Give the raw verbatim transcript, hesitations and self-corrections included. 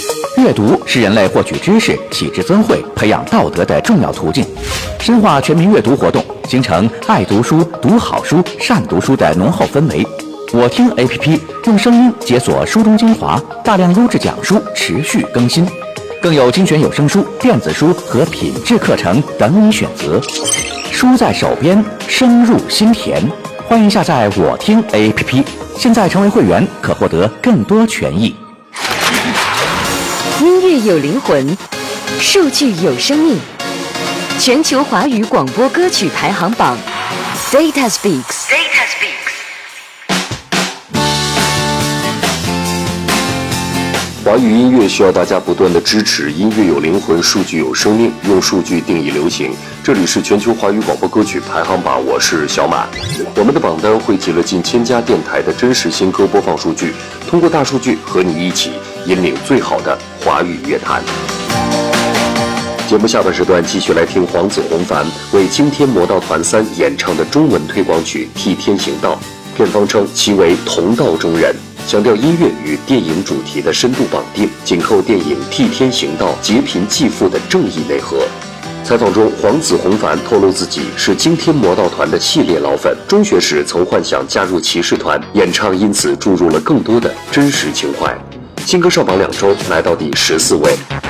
阅读是人类获取知识、启智增慧、培养道德的重要途径。深化全民阅读活动，形成爱读书、读好书、善读书的浓厚氛围。我听 A P P 用声音解锁书中精华，大量优质讲书持续更新，更有精选有声书、电子书和品质课程等你选择。书在手边，声入心田。欢迎下载我听 A P P， 现在成为会员可获得更多权益。 音乐有灵魂，数据有生命。全球华语广播歌曲排行榜 Data Speaks。Data Speaks。 华语音乐需要大家不断的支持，音乐有灵魂，数据有生命，用数据定义流行。这里是全球华语广播歌曲排行榜，我是小马。我们的榜单汇集了近千家电台的真实新歌播放数据，通过大数据和你一起引领最好的华语乐坛。节目下半时段继续来听黄子弘凡为惊天魔道团三演唱的中文推广曲《替天行道》，片方称其为同道中人，强调音乐与电影主题的深度绑定，紧扣电影《替天行道》劫贫济富的正义内核。采访中，黄子弘凡透露自己是惊天魔道团的系列老粉，中学时曾幻想加入骑士团，演唱因此注入了更多的真实情怀。新歌上榜两周，来到第十四位。